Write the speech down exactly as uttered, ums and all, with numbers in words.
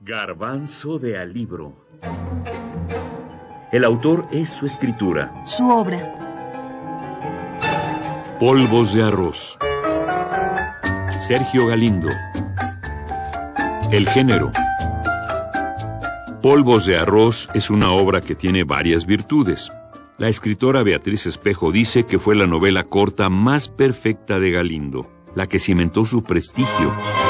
Garbanzo de alibro. El autor es su escritura. Su obra. Polvos de arroz. Sergio Galindo. El género. Polvos de arroz es una obra que tiene varias virtudes. La escritora Beatriz Espejo dice que fue la novela corta más perfecta de Galindo, la que cimentó su prestigio